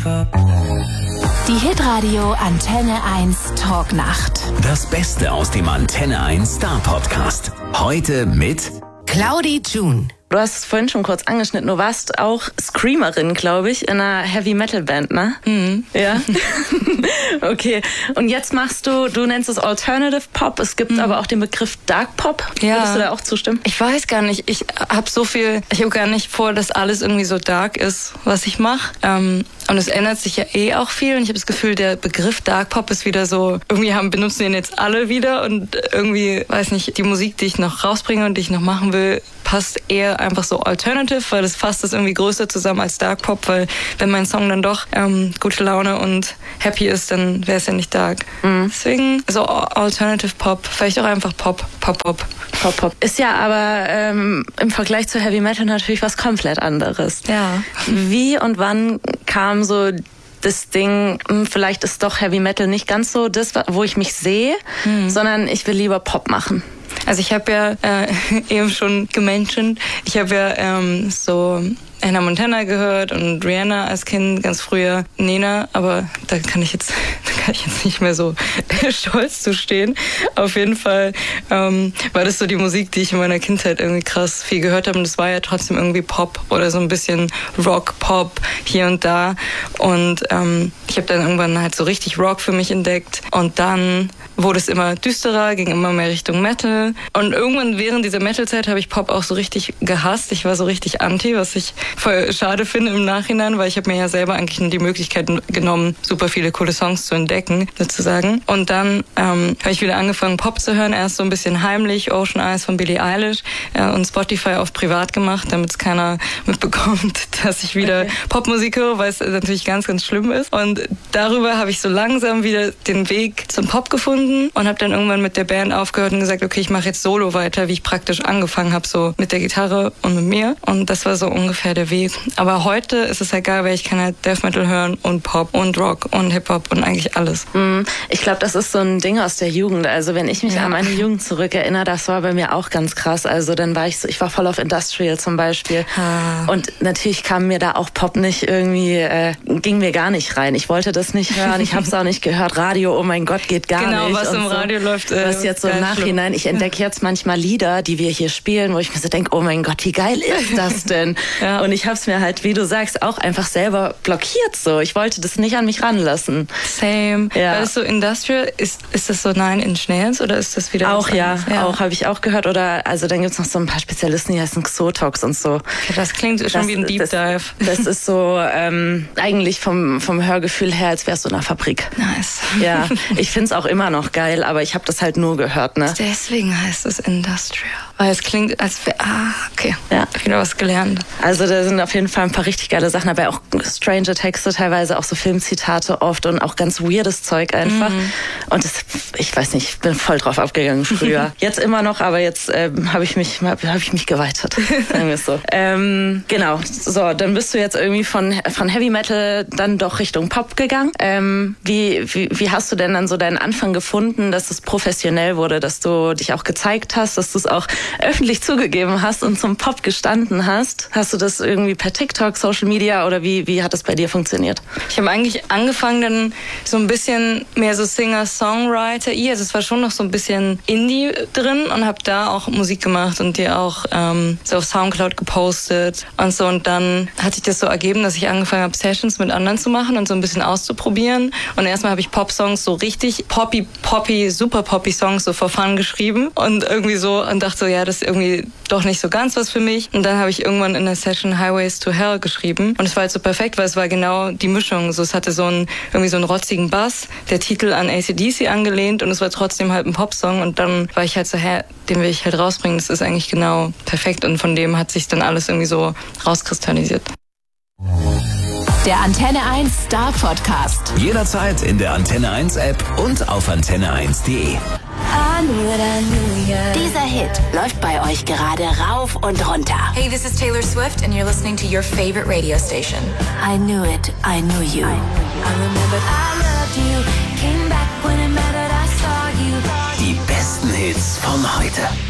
up. Die Hitradio Antenne 1 Talknacht. Das Beste aus dem Antenne 1 Star Podcast. Heute mit Claudi June. Du hast es vorhin schon kurz angeschnitten. Du warst auch Screamerin, glaube ich, in einer Heavy-Metal-Band, ne? Mhm. Ja? Okay. Und jetzt du nennst es Alternative Pop. Es gibt aber auch den Begriff Dark Pop. Ja. Würdest du da auch zustimmen? Ich weiß gar nicht. Ich habe gar nicht vor, dass alles irgendwie so dark ist, was ich mache. Und es ändert sich ja auch viel. Und ich habe das Gefühl, der Begriff Dark Pop ist wieder so, irgendwie benutzen den jetzt alle wieder. Und irgendwie, weiß nicht, die Musik, die ich noch rausbringe und die ich noch machen will, passt eher einfach so Alternative, weil das fasst das irgendwie größer zusammen als Dark Pop, weil wenn mein Song dann doch gute Laune und happy ist, dann wäre es ja nicht dark. Mhm. Deswegen so Alternative Pop, vielleicht auch einfach Pop. Ist ja aber im Vergleich zu Heavy Metal natürlich was komplett anderes. Ja. Wie und wann kam so das Ding, vielleicht ist doch Heavy Metal nicht ganz so das, wo ich mich sehe, sondern ich will lieber Pop machen? Also ich habe ja eben schon gementioned, ich habe ja so Hannah Montana gehört und Rihanna als Kind, ganz früher Nena, aber da kann ich jetzt nicht mehr so stolz zu stehen. Auf jeden Fall war das so die Musik, die ich in meiner Kindheit irgendwie krass viel gehört habe, und das war ja trotzdem irgendwie Pop oder so ein bisschen Rock-Pop hier und da, und ich habe dann irgendwann halt so richtig Rock für mich entdeckt, und dann wurde es immer düsterer, ging immer mehr Richtung Metal, und irgendwann während dieser Metal-Zeit habe ich Pop auch so richtig gehasst. Ich war so richtig anti, was ich voll schade finde im Nachhinein, weil ich habe mir ja selber eigentlich die Möglichkeit genommen, super viele coole Songs zu entdecken, sozusagen. Und dann habe ich wieder angefangen, Pop zu hören, erst so ein bisschen heimlich, Ocean Eyes von Billie Eilish, und Spotify auf privat gemacht, damit es keiner mitbekommt, dass ich wieder Popmusik höre, weil es natürlich ganz, ganz schlimm ist. Und darüber habe ich so langsam wieder den Weg zum Pop gefunden und habe dann irgendwann mit der Band aufgehört und gesagt, okay, ich mache jetzt Solo weiter, wie ich praktisch angefangen habe, so mit der Gitarre und mit mir. Und das war so ungefähr der Weg. Aber heute ist es egal, weil ich kann halt Death Metal hören und Pop und Rock und Hip-Hop und eigentlich alles. Ich glaube, das ist so ein Ding aus der Jugend. Also wenn ich mich an meine Jugend zurückerinnere, das war bei mir auch ganz krass. Also dann war ich war voll auf Industrial zum Beispiel. Und natürlich kam mir da auch Pop nicht irgendwie, ging mir gar nicht rein. Ich wollte das nicht hören, ich habe es auch nicht gehört. Radio, oh mein Gott, geht gar nicht. Genau, was im so. Radio läuft. Was jetzt so im Nachhinein, ich entdecke jetzt manchmal Lieder, die wir hier spielen, wo ich mir so denke, oh mein Gott, wie geil ist das denn? Und ich habe es mir halt, wie du sagst, auch einfach selber blockiert so. Ich wollte das nicht an mich ranlassen. Same. Ja. Weil es so Industrial, ist das so Nine Inch Nails oder ist das wieder auch? Ja, auch habe ich auch gehört. Oder also dann gibt's noch so ein paar Spezialisten, die heißen Xotox und so. Okay, das klingt schon wie ein Deep Dive. Das ist so eigentlich vom Hörgefühl her, als wärst du in einer Fabrik. Nice. Ja, ich find's auch immer noch geil, aber ich habe das halt nur gehört, ne? Deswegen heißt es Industrial. Weil es klingt, als wäre, okay, ja, wieder was gelernt. Also da sind auf jeden Fall ein paar richtig geile Sachen, aber auch strange Texte, teilweise auch so Filmzitate oft und auch ganz weirdes Zeug einfach. Und das, ich weiß nicht, ich bin voll drauf abgegangen früher. Jetzt immer noch, aber jetzt habe ich mich geweitet, sagen wir es so. Genau, so, dann bist du jetzt irgendwie von Heavy Metal dann doch Richtung Pop gegangen. Wie hast du denn dann so deinen Anfang gefunden, dass es professionell wurde, dass du dich auch gezeigt hast, dass du es auch öffentlich zugegeben hast und zum Pop gestanden hast? Hast du das irgendwie per TikTok, Social Media, oder wie hat das bei dir funktioniert? Ich habe eigentlich angefangen dann so ein bisschen mehr so Singer-Songwriter, also es war schon noch so ein bisschen Indie drin, und habe da auch Musik gemacht und die auch so auf Soundcloud gepostet und so, und dann hat sich das so ergeben, dass ich angefangen habe, Sessions mit anderen zu machen und so ein bisschen auszuprobieren, und erstmal habe ich Pop-Songs, so richtig poppy, super poppy Songs so for fun geschrieben und irgendwie so, und dachte so, ja, das ist irgendwie doch nicht so ganz was für mich, und dann habe ich irgendwann in der Session Highways to Hell geschrieben, und es war halt so perfekt, weil es war genau die Mischung, so es hatte irgendwie so einen rotzigen Bass, der Titel an AC/DC angelehnt, und es war trotzdem halt ein Popsong, und dann war ich halt so, den will ich halt rausbringen, das ist eigentlich genau perfekt, und von dem hat sich dann alles irgendwie so rauskristallisiert. Der Antenne 1 Star Podcast. Jederzeit in der Antenne 1 App und auf antenne1.de. Dieser Hit läuft bei euch gerade rauf und runter. Hey, this is Taylor Swift and you're listening to your favorite radio station. I knew it, I knew you. I remembered I loved you. Came back when it mattered, I saw you. Die besten Hits von heute.